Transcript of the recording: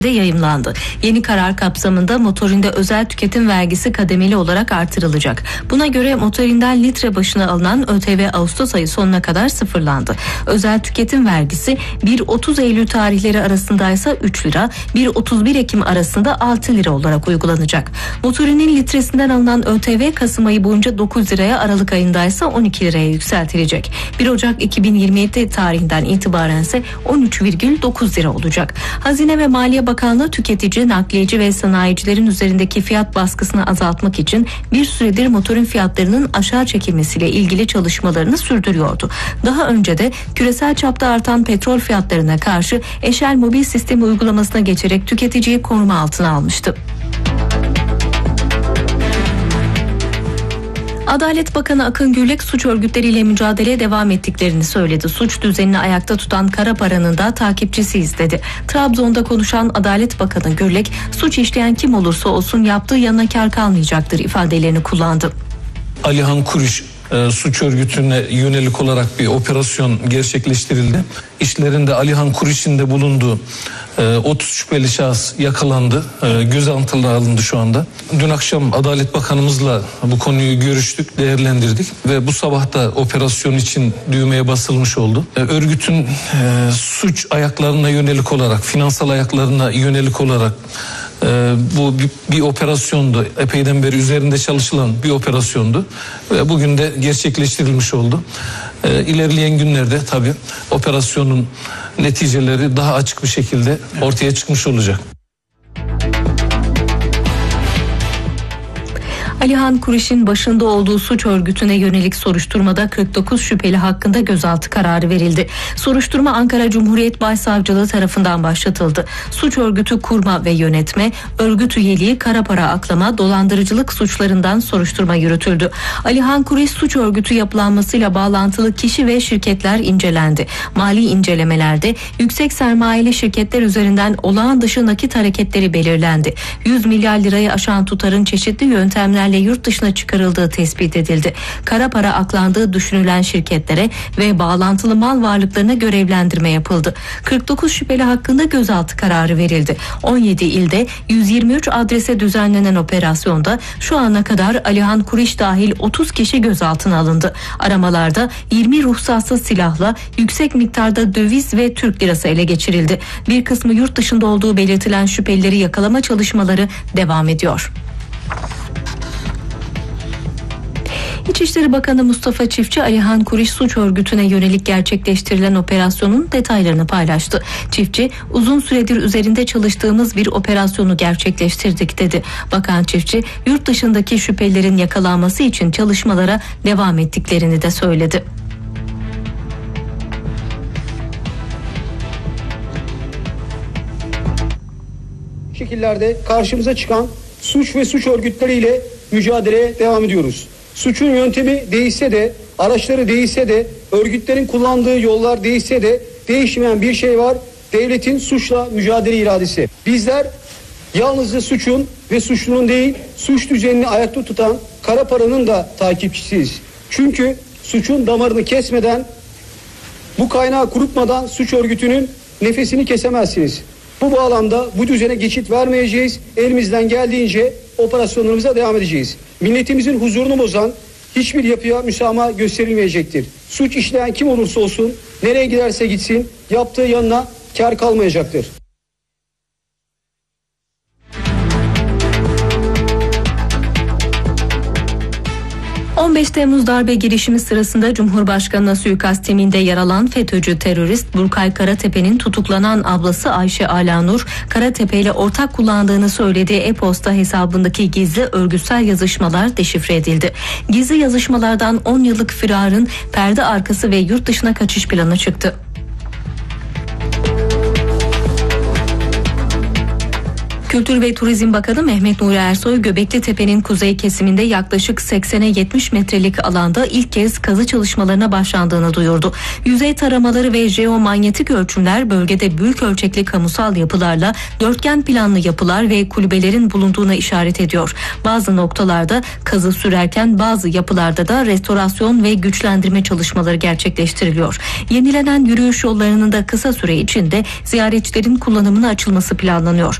yayımlandı. Yeni karar kapsamında motorinde özel tüketim vergisi kademeli olarak artırılacak. Buna göre motorinden litre başına alınan ÖTV Ağustos ayı sonuna kadar sıfırlandı. Özel tüketim vergisi 1-30 Eylül tarihleri arasındaysa 3 lira, 1-31 Ekim arasında 6 lira olarak uygulanacak. Motorinin litresinden alınan ÖTV Kasım ayı boyunca 9 liraya, Aralık ayındaysa 12 liraya yükseltilecek. 1 Ocak 2027 tarihinden itibaren ise 13,9 lira olacak. Hazine ve Maliye Bakanlığı tüketici, nakliyeci ve sanayicilerin üzerindeki fiyat baskısını azaltmak için bir süredir motorun fiyatlarının aşağı çekilmesiyle ilgili çalışmalarını sürdürüyordu. Daha önce de küresel çapta artan petrol fiyatlarına karşı Eşel mobil sistemi uygulamasına geçerek tüketiciyi koruma altına almıştı. Adalet Bakanı Akın Gürlek suç örgütleriyle mücadeleye devam ettiklerini söyledi. Suç düzenini ayakta tutan kara paranın da takipçisiyiz dedi. Trabzon'da konuşan Adalet Bakanı Gürlek, suç işleyen kim olursa olsun yaptığı yanına kar kalmayacaktır ifadelerini kullandı. Alihan Kuriş suç örgütüne yönelik olarak bir operasyon gerçekleştirildi. İşlerinde Alihan Kuriş'in de bulunduğu 30 şüpheli şahıs yakalandı. Gözaltına alındı şu anda. Dün akşam Adalet Bakanımızla bu konuyu görüştük, değerlendirdik ve bu sabah da operasyon için düğmeye basılmış oldu. Örgütün suç ayaklarına yönelik olarak, finansal ayaklarına yönelik olarak bu bir operasyondu. Epeyden beri üzerinde çalışılan bir operasyondu. Ve bugün de gerçekleştirilmiş oldu. İlerleyen günlerde tabii operasyonun neticeleri daha açık bir şekilde ortaya çıkmış olacak. Alihan Kuriş'in başında olduğu suç örgütüne yönelik soruşturmada 49 şüpheli hakkında gözaltı kararı verildi. Soruşturma Ankara Cumhuriyet Başsavcılığı tarafından başlatıldı. Suç örgütü kurma ve yönetme, örgüt üyeliği, kara para aklama, dolandırıcılık suçlarından soruşturma yürütüldü. Alihan Kuriş suç örgütü yapılanmasıyla bağlantılı kişi ve şirketler incelendi. Mali incelemelerde yüksek sermayeli şirketler üzerinden olağan dışı nakit hareketleri belirlendi. 100 milyar lirayı aşan tutarın çeşitli yöntemlerle yurt dışına çıkarıldığı tespit edildi. Kara para aklandığı düşünülen şirketlere ve bağlantılı mal varlıklarına görevlendirme yapıldı. 49 şüpheli hakkında gözaltı kararı verildi. 17 ilde 123 adrese düzenlenen operasyonda şu ana kadar Alihan Kuriş dahil 30 kişi gözaltına alındı. Aramalarda 20 ruhsatsız silahla yüksek miktarda döviz ve Türk lirası ele geçirildi. Bir kısmı yurt dışında olduğu belirtilen şüphelileri yakalama çalışmaları devam ediyor. İçişleri Bakanı Mustafa Çiftçi, Alihan Kuriş suç örgütüne yönelik gerçekleştirilen operasyonun detaylarını paylaştı. Çiftçi, uzun süredir üzerinde çalıştığımız bir operasyonu gerçekleştirdik dedi. Bakan Çiftçi, yurt dışındaki şüphelilerin yakalanması için çalışmalara devam ettiklerini de söyledi. Şekillerde karşımıza çıkan suç ve suç örgütleriyle mücadeleye devam ediyoruz. Suçun yöntemi değişse de, araçları değişse de, örgütlerin kullandığı yollar değişse de değişmeyen bir şey var: devletin suçla mücadele iradesi. Bizler yalnızca suçun ve suçlunun değil, suç düzenini ayakta tutan kara paranın da takipçisiyiz. Çünkü suçun damarını kesmeden, bu kaynağı kurutmadan suç örgütünün nefesini kesemezsiniz. Bu bağlamda bu düzene geçit vermeyeceğiz. Elimizden geldiğince operasyonlarımıza devam edeceğiz. Milletimizin huzurunu bozan hiçbir yapıya müsamaha gösterilmeyecektir. Suç işleyen kim olursa olsun, nereye giderse gitsin, yaptığı yanına kar kalmayacaktır. 15 Temmuz darbe girişimi sırasında Cumhurbaşkanı'na suikast teminde yer alan FETÖ'cü terörist Burkay Karatepe'nin tutuklanan ablası Ayşe Alanur, Karatepe ile ortak kullandığını söylediği e-posta hesabındaki gizli örgütsel yazışmalar deşifre edildi. Gizli yazışmalardan 10 yıllık firarın perde arkası ve yurt dışına kaçış planı çıktı. Kültür ve Turizm Bakanı Mehmet Nuri Ersoy, Göbekli Tepe'nin kuzey kesiminde yaklaşık 80'e 70 metrelik alanda ilk kez kazı çalışmalarına başlandığını duyurdu. Yüzey taramaları ve jeomanyetik ölçümler bölgede büyük ölçekli kamusal yapılarla dörtgen planlı yapılar ve kulübelerin bulunduğuna işaret ediyor. Bazı noktalarda kazı sürerken bazı yapılarda da restorasyon ve güçlendirme çalışmaları gerçekleştiriliyor. Yenilenen yürüyüş yollarının da kısa süre içinde ziyaretçilerin kullanımına açılması planlanıyor.